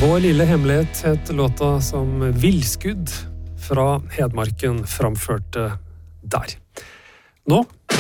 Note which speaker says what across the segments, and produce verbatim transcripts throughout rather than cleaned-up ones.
Speaker 1: Vår lille hemmelighet het låta som Villskudd fra Hedmarken framførte der. Nå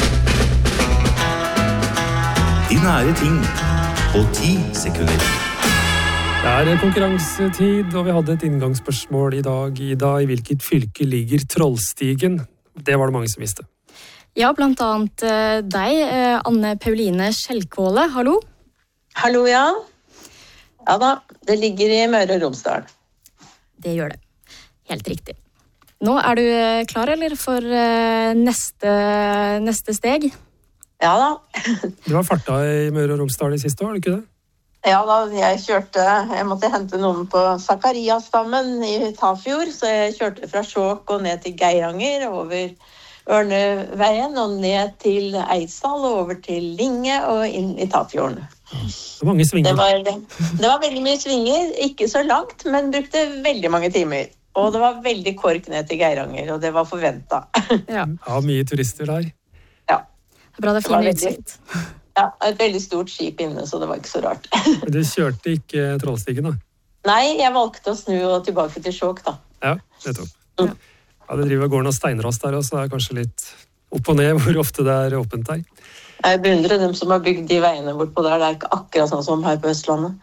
Speaker 2: De nære ting på ti sekunder.
Speaker 1: Det er konkurransetid, og vi hadde et inngangsspørsmål i dag. Ida, i hvilket fylke ligger Trollstigen? Det var det mange som visste.
Speaker 3: Ja, blant annet deg, Anne Pauline Skjelkåle. Hallo?
Speaker 4: Hallo, ja. Ja da, det ligger i Møre og Romsdal.
Speaker 3: Det gjør det. Helt riktig. Nå er du klar, eller, for neste, neste steg?
Speaker 4: Ja da.
Speaker 1: Du har farta i Møre og Romsdal i siste år, er det ikke det?
Speaker 4: Ja da, jeg kjørte, jeg måtte hente noen på Sakariastammen i Tafjord, så jeg kjørte fra Skjåk og ned til Geiranger, over Ørneveien og ned til Eidsdal og over til Linge og inn i Tafjorden.
Speaker 1: Det var mange svinger.
Speaker 4: Det var, det var veldig mye svinger, ikke så langt, men brukte veldig mange timer. Og det var veldig kork ned til Geiranger, og det var forventet.
Speaker 3: Ja,
Speaker 1: ja mye turister der.
Speaker 4: Ja.
Speaker 3: Det er bra det er fin utsikt.
Speaker 4: Ja, et veldig stort skip inne, så det var ikke så rart.
Speaker 1: Men du kjørte ikke Trollstigen da?
Speaker 4: Nei, jeg valgte å snu og tilbake til Skjåk da.
Speaker 1: Ja, nettopp.
Speaker 4: Mm.
Speaker 1: Ja, det driver gården av steinras der også, så det er kanskje litt opp og ned hvor ofte det er åpent der.
Speaker 4: Jeg beundrer dem som har bygd de veiene bortpå der. Det er ikke akkurat sånn som her på Østlandet.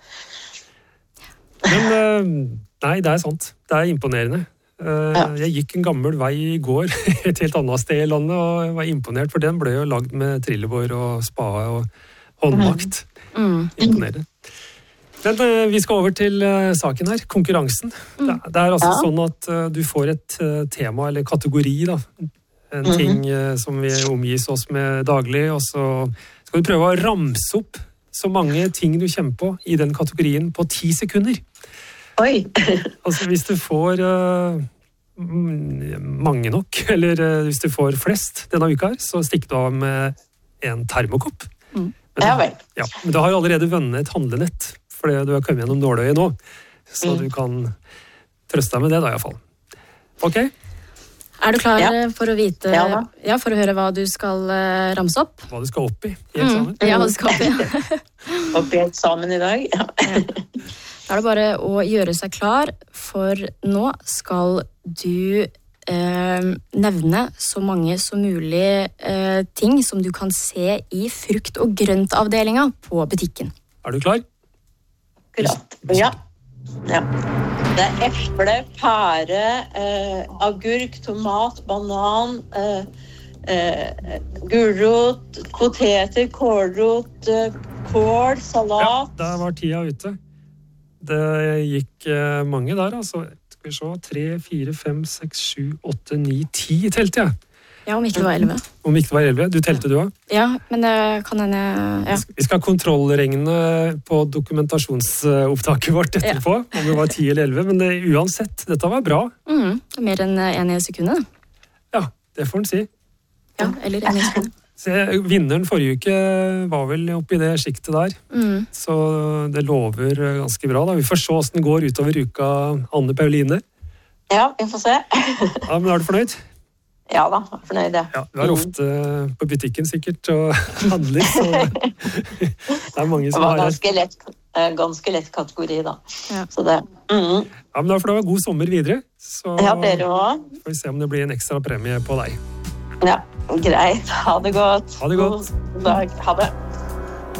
Speaker 1: Men nei, det er sant. Det er imponerende.
Speaker 4: Ja.
Speaker 1: Jeg gikk en gammel vei i går, et helt annet sted i landet, og jeg var imponert, for den ble jo lagd med trillebår og spade og håndmakt.
Speaker 3: Mm.
Speaker 1: Imponerende. Men vi skal over til saken her, konkurransen. Mm. Det er altså ja. Sånn at du får et tema eller kategori da, en ting mm-hmm. som vi omgis oss med daglig, og så skal du prøve å ramse opp så mange ting du kjenner på i den kategorien på ti sekunder.
Speaker 4: Oi!
Speaker 1: Altså hvis du får uh, mange nok, eller uh, hvis du får flest denne uka her, så stikker du av med en termokopp.
Speaker 3: Mm.
Speaker 1: Men,
Speaker 4: ja vel.
Speaker 1: Ja, men du har jo allerede vunnet et handlenett, fordi du har kommet gjennom nåløyet nå, så mm. du kan trøste deg med det da i hvert fall. Ok?
Speaker 3: Er du klar ja. for å vite,
Speaker 4: ja,
Speaker 3: ja, for å høre hva du skal uh, ramse opp?
Speaker 1: Hva du skal opp i, i eksamen.
Speaker 3: Mm. Ja, hva du skal opp i.
Speaker 4: Opp i eksamen i dag, ja.
Speaker 3: Da er det bare å gjøre seg klar, for nå skal du eh, nevne så mange som mulig eh, ting som du kan se i frukt- og grøntavdelingen på butikken.
Speaker 1: Er du klar?
Speaker 4: Akkurat, ja. Ja. Det er eple, pære, eh, agurk, tomat, banan, eh, eh, gulrot, poteter, kålrot, eh, kål, salat.
Speaker 1: Ja, der var tida ute. Det gikk eh, mange der, altså. Skal vi se, tre, fire, fem, seks, sju, åtte, ni, ti telte jeg.
Speaker 3: Ja, om ikke det var elleve.
Speaker 1: Om ikke det var elleve. Du telte du også?
Speaker 3: Ja, men det kan hende... Ja.
Speaker 1: Vi skal kontrollregne på dokumentasjonsopptaket vårt etterpå, ja. Om det var ti eller elleve, men det, uansett, dette var bra.
Speaker 3: Mm, mer enn en i sekundet.
Speaker 1: Ja, det får en si.
Speaker 3: Ja, eller en i sekundet.
Speaker 1: Så, vinneren forrige uke var vel oppe i det skiktet der,
Speaker 3: mm.
Speaker 1: så det lover ganske bra da. Vi får se hvordan det går utover uka, Anne Pauline.
Speaker 4: Ja, vi får se.
Speaker 1: Ja, men er du fornøyd?
Speaker 4: Ja da, jeg er fornøyd, ja.
Speaker 1: Ja, du er ofte på butikken sikkert og handler, så det er mange som
Speaker 4: har... Det var
Speaker 1: har...
Speaker 4: ganske lett, ganske lett kategori da.
Speaker 3: Ja.
Speaker 4: Så det... Mm.
Speaker 1: Ja, men da får du ha god sommer videre, så
Speaker 4: ja, dere også.
Speaker 1: Får vi se om det blir en ekstra premie på deg.
Speaker 4: Ja, greit. Ha det godt.
Speaker 1: Ha det godt.
Speaker 4: God dag. Ha det.